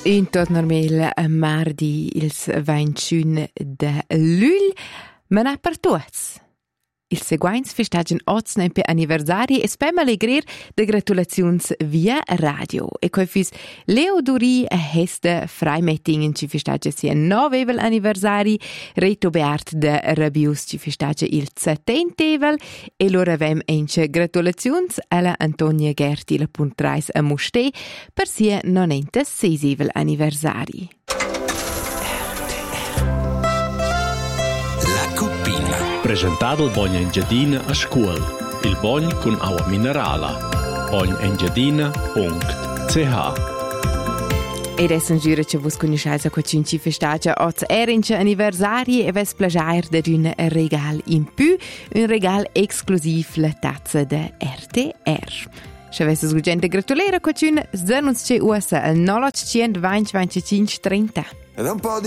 Intorno al mardi il 21 de luglio, ma non per tutti. Il seguente festaggio oggi per anniversari e spema allegrir de gratulazioni via radio. E coi fis Leo Duri a heste Freimettingen ci festaggia sia novevel anniversari, Reto Beat de Rabius ci festaggia il 70evel e loro avem ence gratulazioni alla Antonia Gerti la puntrais a Musté per sia 96evel anniversari. Presentato il Bogna Engiadina a scuola, il Bogna con acqua minerale. bognaengiadina.ch. Ed è un giuro che voi conoscete a qualcun ci festeggia oggi erince anniversari e ves plagiare da un regal in più, un regal esclusivo la tazza da RTR. Se avete urgente gratulare a qualcun, se non c'è usa al 925 25 30.